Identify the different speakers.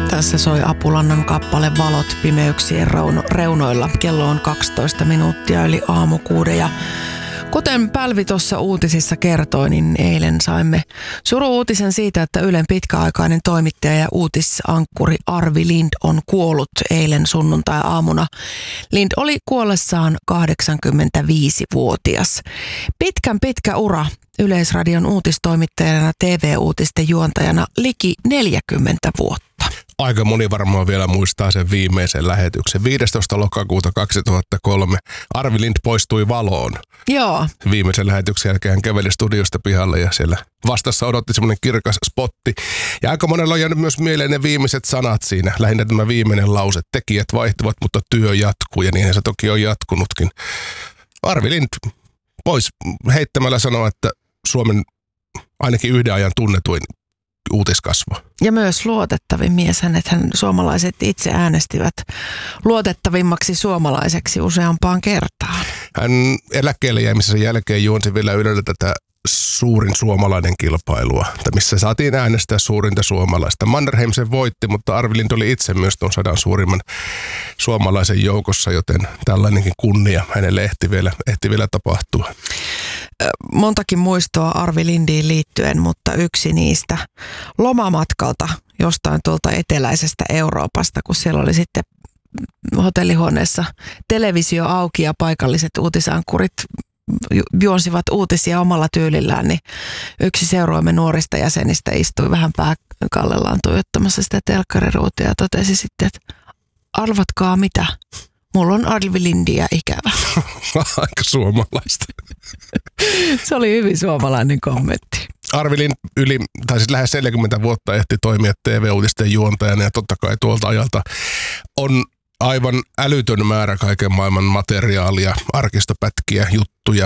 Speaker 1: Tässä soi Apulannan kappale Valot pimeyksien reunoilla. Kello on 12 minuuttia yli aamukuuden ja kuten Pälvi tuossa uutisissa kertoi, niin eilen saimme suru-uutisen siitä, että Ylen pitkäaikainen toimittaja ja uutisankkuri Arvi Lind on kuollut eilen sunnuntai-aamuna. Lind oli kuollessaan 85-vuotias. Pitkä ura Yleisradion uutistoimittajana, TV-uutisten juontajana liki 40 vuotta.
Speaker 2: Aika moni varmaan vielä muistaa sen viimeisen lähetyksen. 15. lokakuuta 2003 Arvi Lind poistui valoon.
Speaker 1: Joo.
Speaker 2: Viimeisen lähetyksen jälkeen hän käveli studiosta pihalle ja siellä vastassa odotti semmoinen kirkas spotti. Ja aika monella on jäänyt myös mieleen ne viimeiset sanat siinä. Lähinnä tämä viimeinen lause. Tekijät vaihtuvat, mutta työ jatkuu ja niinhän se toki on jatkunutkin. Arvi Lind pois heittämällä sanoa, että Suomen ainakin yhden ajan tunnetuin uutiskasvo. Ja
Speaker 1: myös luotettavin mies, hänethän suomalaiset itse äänestivät luotettavimmaksi suomalaiseksi useampaan kertaan.
Speaker 2: Hän eläkkeelle jäämisen jälkeen juonsi vielä Ylellä tätä suurin suomalainen kilpailua, missä saatiin äänestää suurinta suomalaista. Mannerheim sen voitti, mutta Arvi Lind oli itse myös tuon 100 suurimman suomalaisen joukossa, joten tällainenkin kunnia hänelle ehti vielä tapahtua.
Speaker 1: Montakin muistoa Arvi Lindiin liittyen, mutta yksi niistä lomamatkalta jostain tuolta eteläisestä Euroopasta, kun siellä oli sitten hotellihuoneessa televisio auki ja paikalliset uutisankkurit juonsivat uutisia omalla tyylillään, niin yksi seuroimme nuorista jäsenistä istui vähän pääkallellaan tuijottamassa sitä telkkariruutia ja totesi sitten, että arvatkaa mitä, mulla on Arvi Lindiä ikävä.
Speaker 2: Aika suomalaista.
Speaker 1: Se oli hyvin suomalainen kommentti.
Speaker 2: Arvi Lind lähes 40 vuotta ehti toimia TV-uutisten juontajana ja totta kai tuolta ajalta on aivan älytön määrä kaiken maailman materiaalia, arkistopätkiä, juttuja,